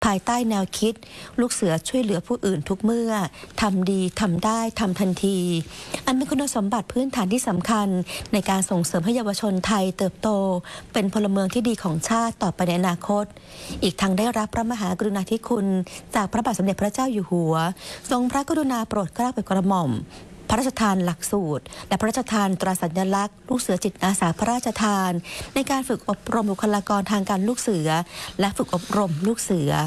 ภายใต้แนวคิดลูกเสือช่วยเหลือผู้อื่นทุกเมื่อทำดีทำได้ทำทันทีอันเป็นคุณสมบัติพื้นฐานที่สำคัญในการส่งเสริมให้เยาวชนไทยเติบโตเป็นพลเมืองที่ดีของชาติต่อไปในอนาคตอีกทั้งได้รับพระมหากรุณาธิคุณจากพระบาทสมเด็จพระเจ้าอยู่หัวทรงพระกรุณาโปรดเกล้าโปรดกระหม่อมพระราชทานหลักสูตรและพระราชทานตราสัญลักษณ์ลูกเสือจิตอาสาพระราชทานในการฝึกอบรมบุคลากรทางการลูกเสือและฝึกอบรมลูกเสือ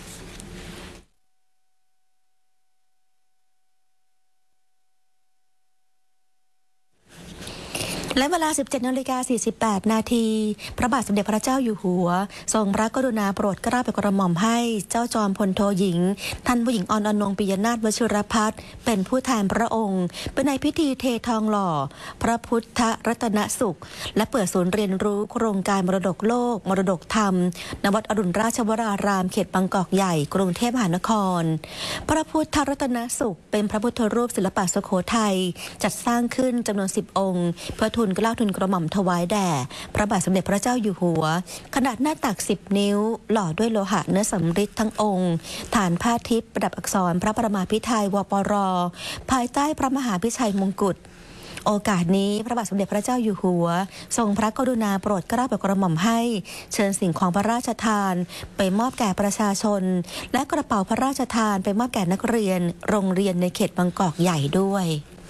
และเวลา 17:48 นาทีพระบาทสมเด็จพระเจ้าอยู่หัวทรงพระกรุณาโปรดเกล้าโปรดกระหม่อมให้เจ้าจอมพลโทหญิงท่านผู้หญิงออนงปิยนาถวชิรพัฒน์เป็นผู้แทนพระองค์เป็นในพิธีเททองหล่อพระพุทธรัตนสุขและเปิดศูนย์เรียนรู้โครงการมรดกโลกมรดกธรรมณวัดอรุณราชวรารามเขตบางกอกใหญ่กรุงเทพมหานครพระพุทธรัตนสุขเป็นพระพุทธรูปศิลปะสุโขทัยจัดสร้างขึ้นจำนวน10 องค์เพื่อทูลเกล้าทูลกระหม่อมถวายแด่พระบาทสมเด็จพระเจ้าอยู่หัวขนาดหน้าตัก10 นิ้วหล่อด้วยโลหะเนื้อสำริดทั้งองค์ฐานผ้าทิพย์ประดับอักษรพระประมาพิไทยวปรภายใต้พระมหาพิชัยมงกุฎโอกาสนี้พระบาทสมเด็จพระเจ้าอยู่หัวทรงพระกรุณาโปรดเกล้าโปรดกระหม่อมให้เชิญสิ่งของพระราชทานไปมอบแก่ประชาชนและกระเป๋าพระราชทานไปมอบแก่นักเรียนโรงเรียนในเขตบางกอกใหญ่ด้วย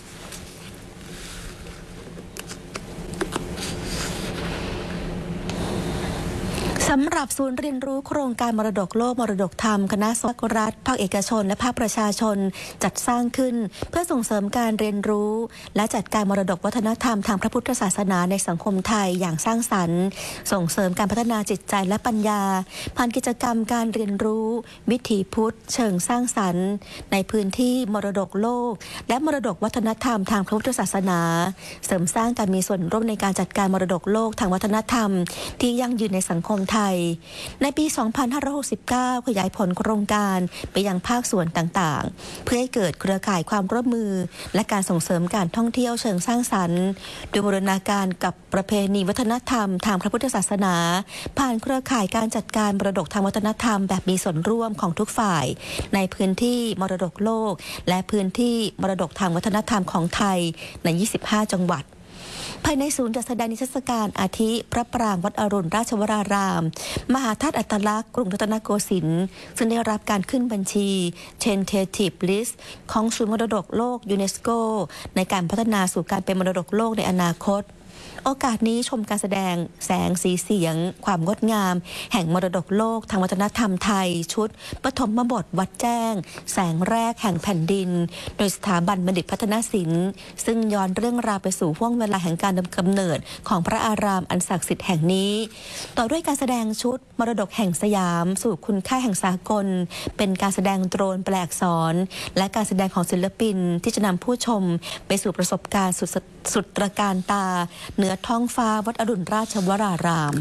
สำหรับศูนย์เรียนรู้โครงการมรดกโลกมรดกธรรมคณะสงฆ์รัฐภาคเอกชนและภาคประชาชนจัดสร้างขึ้นเพื่อส่งเสริมการเรียนรู้และจัดการมรดกวัฒนธรรมทางพระพุทธศาสนาในสังคมไทยอย่างสร้างสรรค์ส่งเสริมการพัฒนาจิตใจและปัญญาผ่านกิจกรรมการเรียนรู้วิถีพุทธเชิงสร้างสรรค์ในพื้นที่มรดกโลกและมรดกวัฒนธรรมทางพระพุทธศาสนาเสริมสร้างการมีส่วนร่วมในการจัดการมรดกโลกทางวัฒนธรรมที่ยั่งยืนในสังคมไทยในปี 2569 ขยายผลโครงการไปยังภาคส่วนต่างๆเพื่อให้เกิดเครือข่ายความร่วมมือและการส่งเสริมการท่องเที่ยวเชิงสร้างสรรค์โดยบูรณาการกับประเพณีวัฒนธรรมทางพระพุทธศาสนาผ่านเครือข่ายการจัดการมรดกทางวัฒนธรรมแบบมีส่วนร่วมของทุกฝ่ายในพื้นที่มรดกโลกและพื้นที่มรดกทางวัฒนธรรมของไทยใน 25 จังหวัดภายในศูนย์จัดแสดงนิทรรศการอาทิพระปรางวัดอรุณราชวรารามมหาธาตุอัตลักษณ์กรุงรัตนโกสินทร์ซึ่งได้รับการขึ้นบัญชี Tentative List ของศูนย์มรดกโลกยูเนสโกในการพัฒนาสู่การเป็นมรดกโลกในอนาคตโอกาสนี้ชมการแสดงแสงสีเสียงความงดงามแห่งมรดกโลกทางวัฒนธรรมไทยชุดปฐมบทวัดแจ้งแสงแรกแห่งแผ่นดินโดยสถาบันบัณฑิตพัฒนศิลป์ซึ่งย้อนเรื่องราวไปสู่ห้วงเวลาแห่งการกำเนิดของพระอารามอันศักดิ์สิทธิ์แห่งนี้ต่อด้วยการแสดงชุดมรดกแห่งสยามสู่คุณค่าแห่งสากลเป็นการแสดงโดรนแปลอักษรและการแสดงของศิลปินที่จะนำผู้ชมไปสู่ประสบการณ์สุดตระการตาเหนือท้องฟ้าวัดอรุณราชวราราม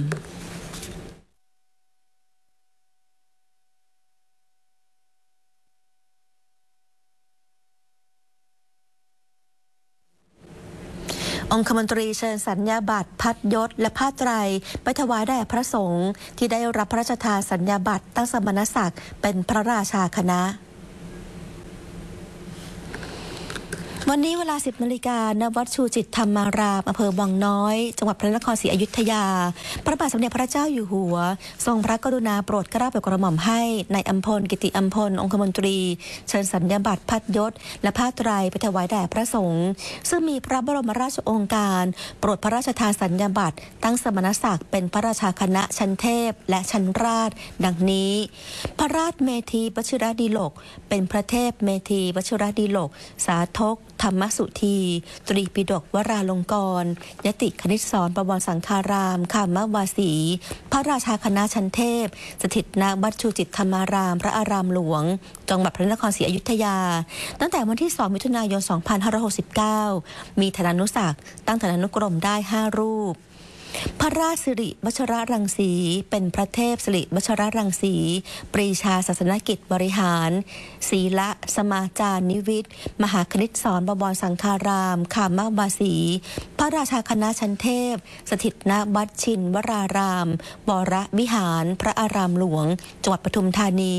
องคมนตรีเชิญสัญญาบัตรพัดยศและผ้าไตรไปถวายแด่พระสงฆ์ที่ได้รับพระราชทานสัญญาบัตรตั้งสมณศักดิ์เป็นพระราชาคณะวันนี้เวลา 10 นาฬิกาณวัดชูจิตธรรมารามอำเภอวังน้อยจังหวัดพระนครศรีอยุธยาพระบาทสมเด็จพระเจ้าอยู่หัวทรงพระกรุณาโปรดเกล้าโปรดกระหม่อมให้นายอัมพลกิติอัมพลองคมนตรีเชิญสัญญาบัตรพัดยศและผ้าไตรไปถวายแด่พระสงฆ์ซึ่งมีพระบรมราชโองการโปรดพระราชทานสัญญาบัตรตั้งสมณศักดิ์เป็นพระราชาคณะชั้นเทพและชั้นราชดังนี้พระราชเมธีวชิรดีโลกเป็นพระเทพเมธีวชิรดีโลกสาธกธรรมสุธีตรีปิฎกวราลงกรณ์ยติคณิตศรประวรสังฆารามคามวาสีพระราชาคณะชั้นเทพสถิตณวัดชูจิตธรรมารามพระอารามหลวงจังหวัดพระนครศรีอยุธยาตั้งแต่วันที่ 2 มิถุนายน 2569มีฐานุศักดิ์ตั้งฐานุกรมได้ 5 รูปพระราชสิริวัชรรังสีเป็นพระเทพสิริวัชรรังสีปรีชาศาสนกิจบริหารศีละสมาจารนิวิทย์มหาคณิตศรบวรสังฆารามคามวาสีพระราชาคณะชั้นเทพสถิตณวัดชินวรารามวรวิหารพระอารามหลวงจังหวัดปทุมธานี